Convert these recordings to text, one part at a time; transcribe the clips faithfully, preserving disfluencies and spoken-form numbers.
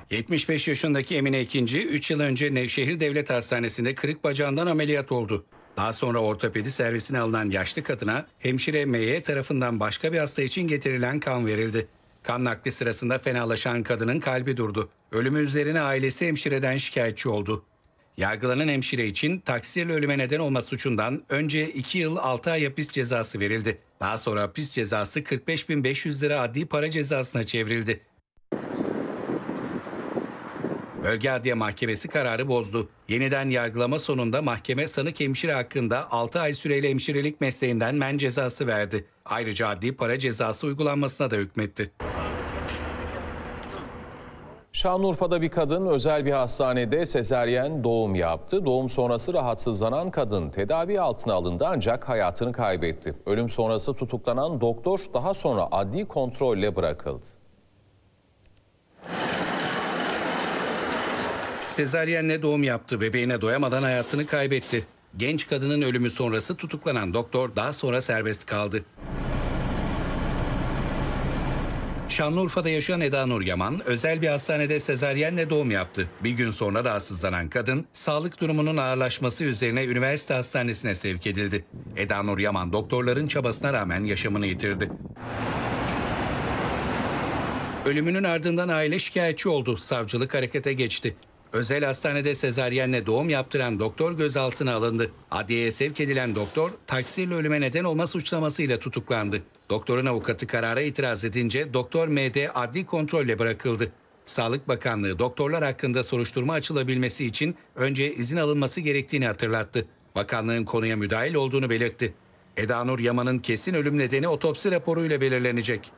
yetmiş beş yaşındaki Emine Ekinci, üç yıl önce Nevşehir Devlet Hastanesi'nde kırık bacağından ameliyat oldu. Daha sonra ortopedi servisine alınan yaşlı kadına hemşire M Y tarafından başka bir hasta için getirilen kan verildi. Kan nakli sırasında fenalaşan kadının kalbi durdu. Ölümü üzerine ailesi hemşireden şikayetçi oldu. Yargılanan hemşire için taksirle ölüme neden olma suçundan önce iki yıl altı ay hapis cezası verildi. Daha sonra hapis cezası kırk beş bin beş yüz lira adli para cezasına çevrildi. Bölge Adliye Mahkemesi kararı bozdu. Yeniden yargılama sonunda mahkeme sanık hemşire hakkında altı ay süreyle hemşirelik mesleğinden men cezası verdi. Ayrıca adli para cezası uygulanmasına da hükmetti. Şanlıurfa'da bir kadın özel bir hastanede sezaryen doğum yaptı. Doğum sonrası rahatsızlanan kadın tedavi altına alındı ancak hayatını kaybetti. Ölüm sonrası tutuklanan doktor daha sonra adli kontrolle bırakıldı. Sezaryenle doğum yaptı, bebeğine doyamadan hayatını kaybetti. Genç kadının ölümü sonrası tutuklanan doktor daha sonra serbest kaldı. Şanlıurfa'da yaşayan Eda Nur Yaman, özel bir hastanede sezaryenle doğum yaptı. Bir gün sonra rahatsızlanan kadın, sağlık durumunun ağırlaşması üzerine üniversite hastanesine sevk edildi. Eda Nur Yaman, doktorların çabasına rağmen yaşamını yitirdi. Ölümünün ardından aile şikayetçi oldu, savcılık harekete geçti. Özel hastanede sezaryenle doğum yaptıran doktor gözaltına alındı. Adliyeye sevk edilen doktor, taksirle ölüme neden olma suçlamasıyla tutuklandı. Doktorun avukatı karara itiraz edince Doktor M D adli kontrolle bırakıldı. Sağlık Bakanlığı doktorlar hakkında soruşturma açılabilmesi için önce izin alınması gerektiğini hatırlattı. Bakanlığın konuya müdahil olduğunu belirtti. Eda Nur Yaman'ın kesin ölüm nedeni otopsi raporuyla belirlenecek.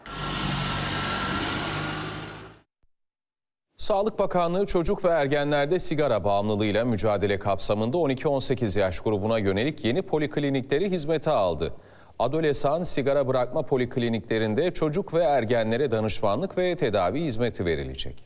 Sağlık Bakanlığı çocuk ve ergenlerde sigara bağımlılığıyla mücadele kapsamında on iki on sekiz yaş grubuna yönelik yeni poliklinikleri hizmete aldı. Adolesan sigara bırakma polikliniklerinde çocuk ve ergenlere danışmanlık ve tedavi hizmeti verilecek.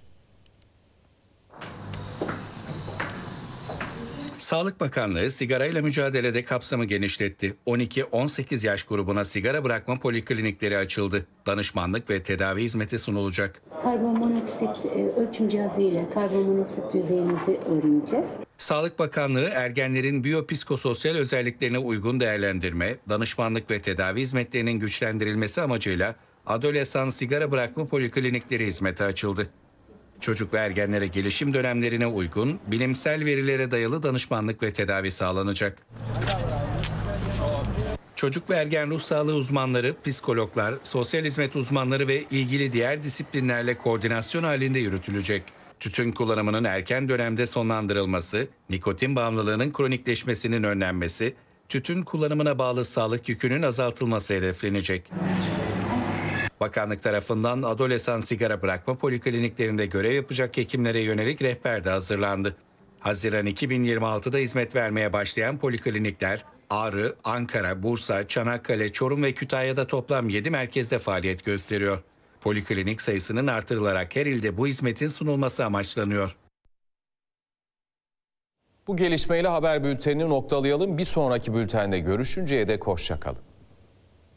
Sağlık Bakanlığı sigarayla mücadelede kapsamı genişletti. on iki on sekiz yaş grubuna sigara bırakma poliklinikleri açıldı. Danışmanlık ve tedavi hizmeti sunulacak. Karbonmonoksit ölçüm cihazı ile karbonmonoksit düzeyinizi öğreneceğiz. Sağlık Bakanlığı ergenlerin biyopsikososyal özelliklerine uygun değerlendirme, danışmanlık ve tedavi hizmetlerinin güçlendirilmesi amacıyla Adolesan sigara bırakma poliklinikleri hizmete açıldı. Çocuk ve ergenlere gelişim dönemlerine uygun, bilimsel verilere dayalı danışmanlık ve tedavi sağlanacak. Çocuk ve ergen ruh sağlığı uzmanları, psikologlar, sosyal hizmet uzmanları ve ilgili diğer disiplinlerle koordinasyon halinde yürütülecek. Tütün kullanımının erken dönemde sonlandırılması, nikotin bağımlılığının kronikleşmesinin önlenmesi, tütün kullanımına bağlı sağlık yükünün azaltılması hedeflenecek. Bakanlık tarafından Adolesan sigara bırakma polikliniklerinde görev yapacak hekimlere yönelik rehber de hazırlandı. Haziran iki bin yirmi altıda hizmet vermeye başlayan poliklinikler, Ağrı, Ankara, Bursa, Çanakkale, Çorum ve Kütahya'da toplam yedi merkezde faaliyet gösteriyor. Poliklinik sayısının artırılarak her ilde bu hizmetin sunulması amaçlanıyor. Bu gelişmeyle haber bültenini noktalayalım. Bir sonraki bültende görüşünceye dek hoşça kalın.